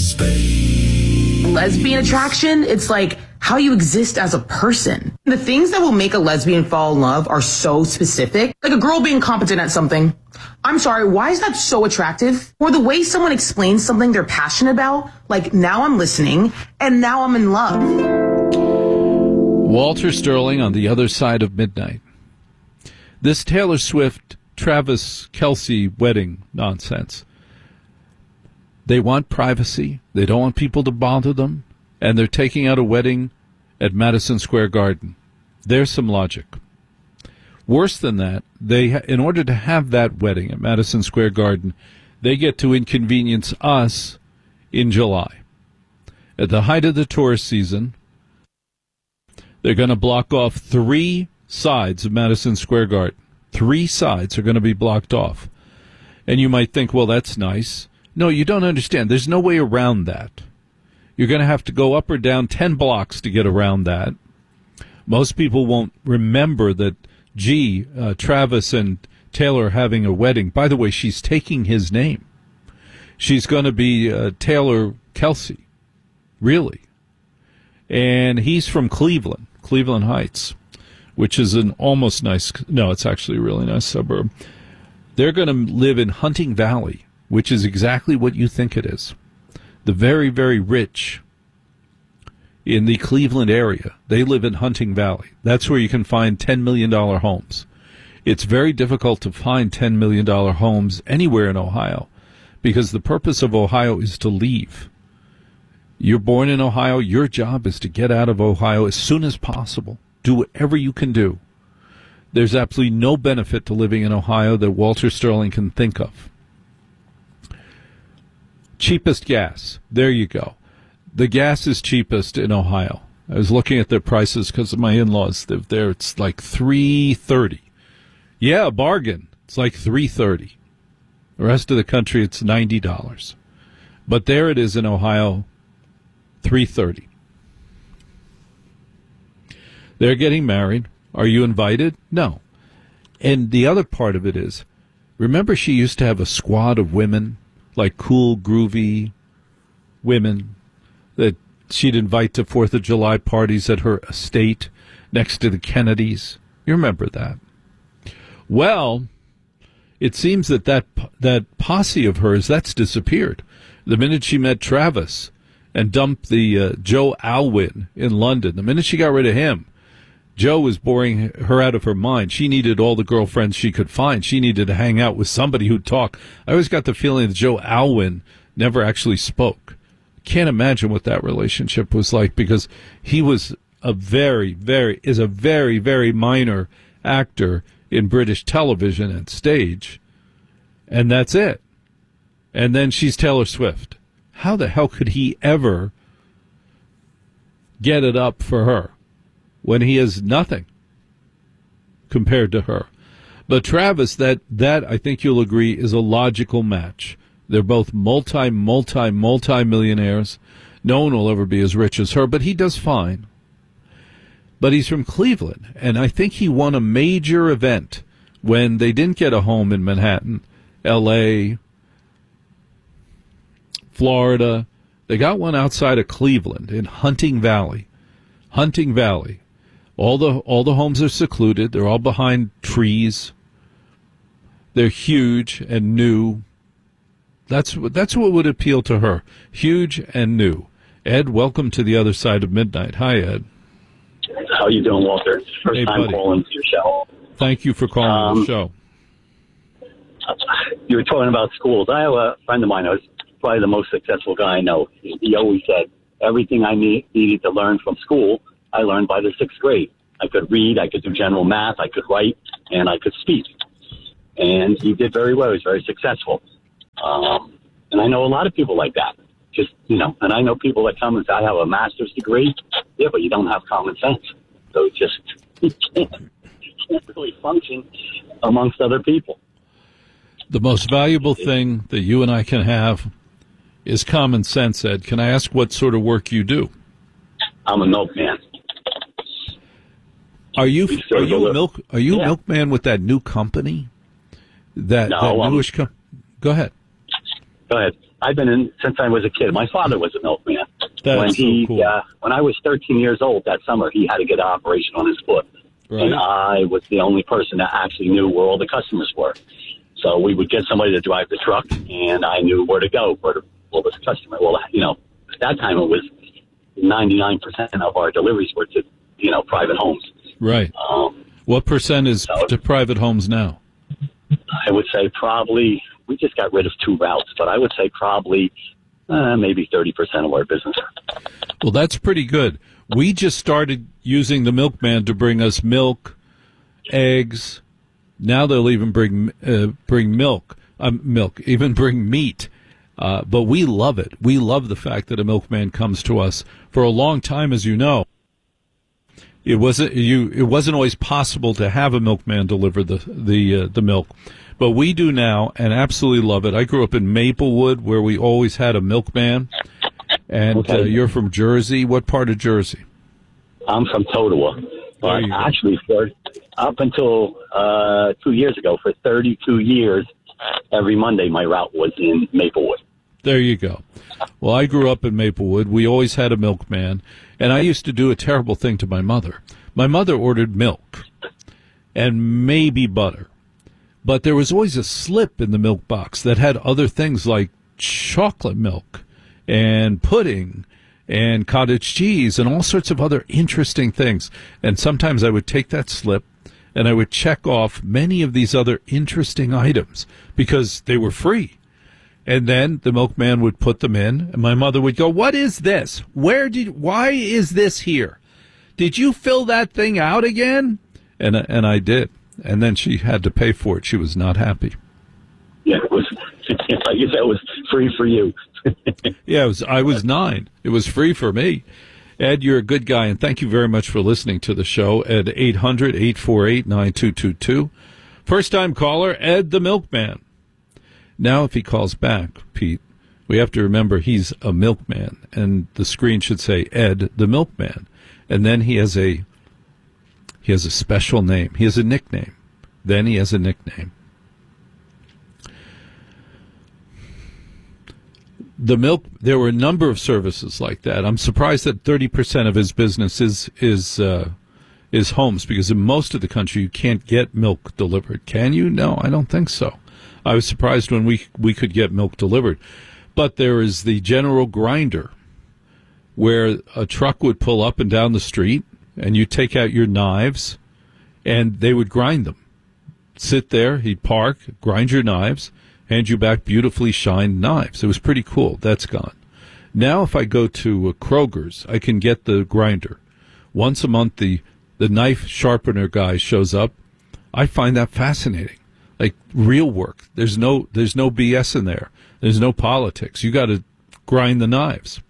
Lesbian attraction, it's like how you exist as a person. The things that will make a lesbian fall in love are so specific. Like a girl being competent at something. I'm sorry, why is that so attractive? Or the way someone explains something they're passionate about, like now I'm listening and now I'm in love. Walter Sterling on the other side of midnight. This Taylor Swift, Travis Kelce wedding nonsense. They want privacy. They don't want people to bother them. And they're taking out a wedding at Madison Square Garden. There's some logic. Worse than that, in order to have that wedding at Madison Square Garden, they get to inconvenience us in July. At the height of the tourist season, they're going to block off 3 sides of Madison Square Garden. 3 sides are going to be blocked off. And you might think, well, that's nice. No, you don't understand. There's no way around that. You're going to have to go up or down 10 blocks to get around that. Most people won't remember that, Travis and Taylor are having a wedding. By the way, she's taking his name. She's going to be Taylor Kelce. Really. And he's from Cleveland Heights, which is an almost nice, no, it's actually a really nice suburb. They're going to live in Hunting Valley, which is exactly what you think it is. The very, very rich in the Cleveland area, they live in Hunting Valley. That's where you can find $10 million homes. It's very difficult to find $10 million homes anywhere in Ohio because the purpose of Ohio is to leave. You're born in Ohio. Your job is to get out of Ohio as soon as possible. Do whatever you can do. There's absolutely no benefit to living in Ohio that Walter Sterling can think of. Cheapest gas. There you go. The gas is cheapest in Ohio. I was looking at their prices because my in-laws live there. It's like $3.30. Yeah, a bargain. It's like $3.30. The rest of the country, it's $90. But there it is in Ohio, $3.30. They're getting married. Are you invited? No. And the other part of it is, remember she used to have a squad of women, like cool, groovy women that she'd invite to 4th of July parties at her estate next to the Kennedys. You remember that. Well, it seems that posse of hers, that's disappeared. The minute she met Travis and dumped the Joe Alwyn in London, the minute she got rid of him, Joe was boring her out of her mind. She needed all the girlfriends she could find. She needed to hang out with somebody who'd talk. I always got the feeling that Joe Alwyn never actually spoke. Can't imagine what that relationship was like because he was a very, very minor actor in British television and stage. And that's it. And then she's Taylor Swift. How the hell could he ever get it up for her when he is nothing compared to her? But Travis, that I think you'll agree is a logical match. They're both multi-millionaires. No one will ever be as rich as her, but he does fine. But he's from Cleveland, and I think he won a major event when they didn't get a home in Manhattan, L.A., Florida. They got one outside of Cleveland in Hunting Valley. Hunting Valley. All the homes are secluded. They're all behind trees. They're huge and new. That's what would appeal to her. Huge and new. Ed, welcome to the other side of midnight. Hi, Ed. How you doing, Walter? First time buddy. calling to your show. Thank you for calling the show. You were talking about schools. I have a friend of mine who's probably the most successful guy I know. He always said, everything I needed to learn from school, I learned by the 6th grade. I could read, I could do general math, I could write, and I could speak. And he did very well. He was very successful. And I know a lot of people like that. Just, and I know people that come and say, I have a master's degree. Yeah, but you don't have common sense. So it's just, you can't really function amongst other people. The most valuable thing that you and I can have is common sense, Ed. Can I ask what sort of work you do? I'm a milkman. Are you a milkman with that new company? That newish company? Go ahead. Go ahead. I've been in since I was a kid. My father was a milkman. That's so cool. When I was 13 years old that summer, he had to get an operation on his foot. Right. And I was the only person that actually knew where all the customers were. So we would get somebody to drive the truck, and I knew where to go, where to pull this customer. Well, at that time it was 99% of our deliveries were to, private homes. Right. What percent is to private homes now? I would say probably, we just got rid of 2 routes, but I would say probably maybe 30% of our business. Well, that's pretty good. We just started using the milkman to bring us milk, eggs. Now they'll even bring milk, even bring meat. But we love it. We love the fact that a milkman comes to us. For a long time, as you know, it wasn't always possible to have a milkman deliver the milk, but we do now and absolutely love it. I grew up in Maplewood, where we always had a milkman. And Okay. You're from Jersey. What part of Jersey? I'm from Totowa. But you go. actually, up until 2 years ago, for 32 years, every Monday my route was in Maplewood. There you go. Well, I grew up in Maplewood. We always had a milkman, and I used to do a terrible thing to my mother. My mother ordered milk and maybe butter, but there was always a slip in the milk box that had other things like chocolate milk and pudding and cottage cheese and all sorts of other interesting things. And sometimes I would take that slip and I would check off many of these other interesting items because they were free. And then the milkman would put them in, and my mother would go, "What is this? Why is this here? Did you fill that thing out again?" And I did. And then she had to pay for it. She was not happy. Yeah, it was, like you said, it was free for you. Yeah, I was 9. It was free for me. Ed, you're a good guy, and thank you very much for listening to the show at 800-848-9222. First-time caller, Ed the Milkman. Now, if he calls back, Pete, we have to remember he's a milkman, and the screen should say Ed the Milkman. And then he has a special name. He has a nickname. Then he has a nickname. There were a number of services like that. I'm surprised that 30% of his business is homes, because in most of the country you can't get milk delivered. Can you? No, I don't think so. I was surprised when we could get milk delivered. But there is the general grinder, where a truck would pull up and down the street, and you take out your knives, and they would grind them. Sit there, he'd park, grind your knives, hand you back beautifully shined knives. It was pretty cool. That's gone. Now if I go to Kroger's, I can get the grinder. Once a month, the knife sharpener guy shows up. I find that fascinating. Like real work. There's no BS in there. There's no politics. You got to grind the knives.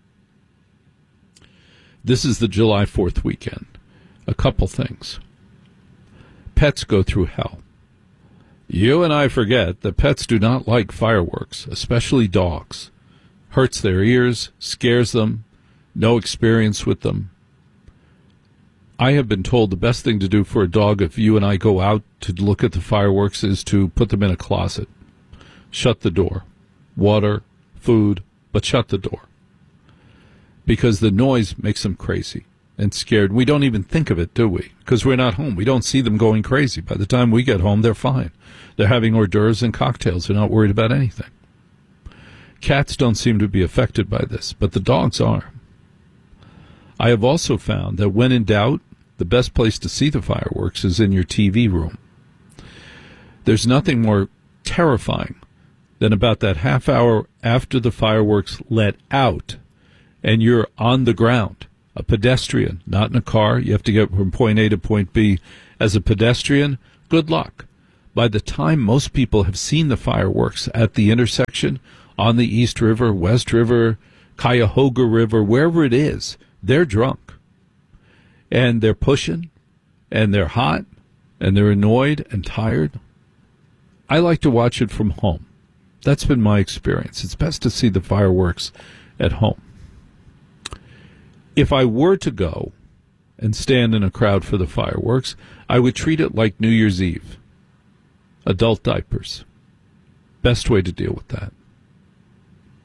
This is the July 4th weekend. A couple things. Pets go through hell. You and I forget that pets do not like fireworks, especially dogs. Hurts their ears, scares them, no experience with them. I have been told the best thing to do for a dog if you and I go out to look at the fireworks is to put them in a closet. Shut the door. Water, food, but shut the door. Because the noise makes them crazy and scared. We don't even think of it, do we? Because we're not home. We don't see them going crazy. By the time we get home, they're fine. They're having hors d'oeuvres and cocktails. They're not worried about anything. Cats don't seem to be affected by this, but the dogs are. I have also found that when in doubt, the best place to see the fireworks is in your TV room. There's nothing more terrifying than about that half hour after the fireworks let out and you're on the ground, a pedestrian, not in a car. You have to get from point A to point B. As a pedestrian, good luck. By the time most people have seen the fireworks at the intersection, on the East River, West River, Cuyahoga River, wherever it is, they're drunk. And they're pushing, and they're hot, and they're annoyed and tired. I like to watch it from home. That's been my experience. It's best to see the fireworks at home. If I were to go and stand in a crowd for the fireworks, I would treat it like New Year's Eve. Adult diapers. Best way to deal with that.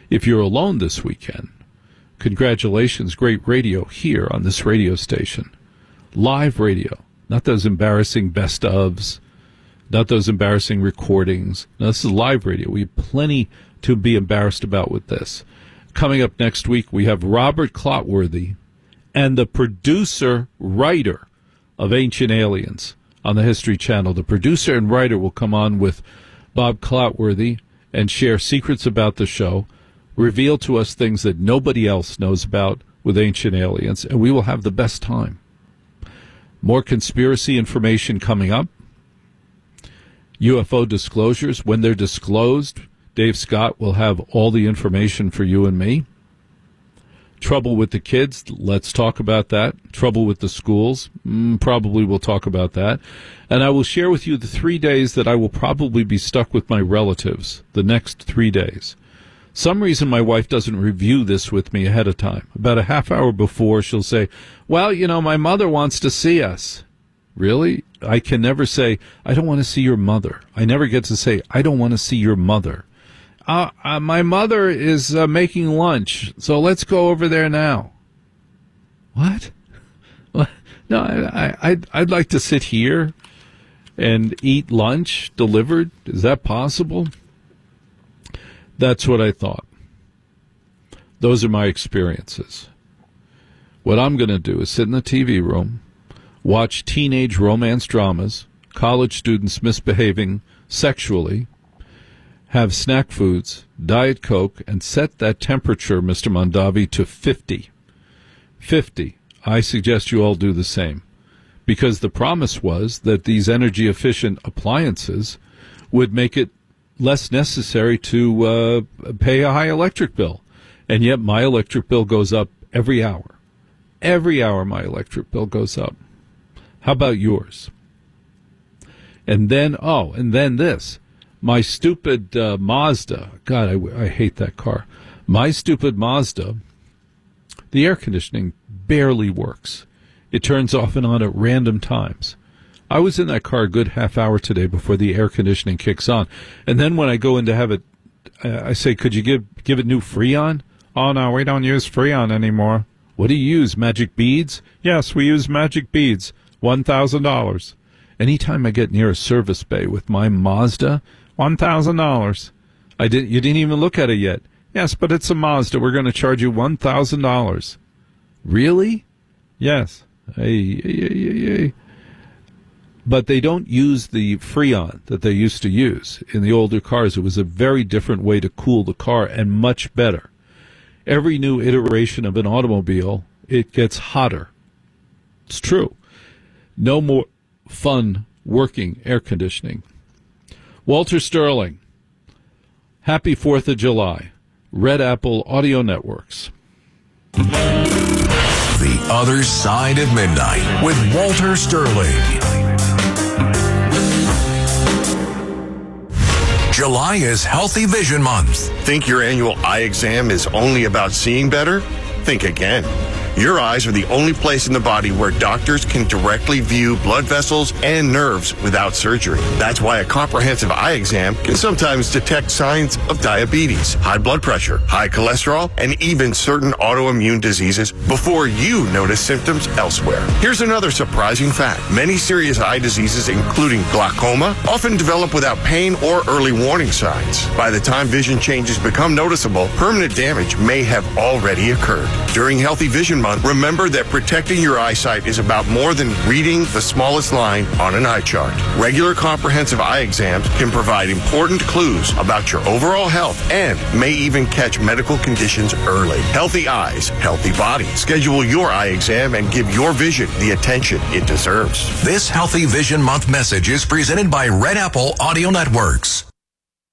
If you're alone this weekend, congratulations, great radio here on this radio station. Live radio, not those embarrassing best ofs, not those embarrassing recordings. No, this is live radio. We have plenty to be embarrassed about with this. Coming up next week, we have Robert Clotworthy and the producer-writer of Ancient Aliens on the History Channel. The producer and writer will come on with Bob Clotworthy and share secrets about the show, reveal to us things that nobody else knows about with Ancient Aliens, and we will have the best time. More conspiracy information coming up. UFO disclosures, when they're disclosed, Dave Scott will have all the information for you and me. Trouble with the kids, let's talk about that. Trouble with the schools, probably we'll talk about that. And I will share with you the 3 days that I will probably be stuck with my relatives, the next 3 days. Some reason my wife doesn't review this with me ahead of time. About a half hour before, she'll say, well, you know, my mother wants to see us. Really? I can never say, I don't want to see your mother. I never get to say, I don't want to see your mother. My mother is making lunch, so let's go over there now. What? No, I'd like to sit here and eat lunch delivered. Is that possible? That's what I thought. Those are my experiences. What I'm going to do is sit in the TV room, watch teenage romance dramas, college students misbehaving sexually, have snack foods, Diet Coke, and set that temperature, Mr. Mondavi, to 50. 50. I suggest you all do the same. Because the promise was that these energy-efficient appliances would make it less necessary to pay a high electric bill. And yet my electric bill goes up every hour. Every hour my electric bill goes up. How about yours? And then this. My stupid Mazda, God, I hate that car. My stupid Mazda, the air conditioning barely works. It turns off and on at random times. I was in that car a good half hour today before the air conditioning kicks on. And then when I go in to have it, I say, could you give it new Freon? Oh, no, we don't use Freon anymore. What do you use, magic beads? Yes, we use magic beads. $1,000. Anytime I get near a service bay with my Mazda, $1,000. You didn't even look at it yet. Yes, but it's a Mazda. We're going to charge you $1,000. Really? Yes. Hey. But they don't use the Freon that they used to use in the older cars. It was a very different way to cool the car and much better. Every new iteration of an automobile, it gets hotter. It's true. No more fun working air conditioning. Walter Sterling, happy 4th of July. Red Apple Audio Networks. The Other Side of Midnight with Walter Sterling. July is Healthy Vision Month. Think your annual eye exam is only about seeing better? Think again. Your eyes are the only place in the body where doctors can directly view blood vessels and nerves without surgery. That's why a comprehensive eye exam can sometimes detect signs of diabetes, high blood pressure, high cholesterol, and even certain autoimmune diseases before you notice symptoms elsewhere. Here's another surprising fact. Many serious eye diseases, including glaucoma, often develop without pain or early warning signs. By the time vision changes become noticeable, permanent damage may have already occurred. During Healthy Vision Month, remember that protecting your eyesight is about more than reading the smallest line on an eye chart. Regular comprehensive eye exams can provide important clues about your overall health and may even catch medical conditions early. Healthy eyes, healthy body. Schedule your eye exam and give your vision the attention it deserves. This Healthy Vision Month message is presented by Red Apple Audio Networks.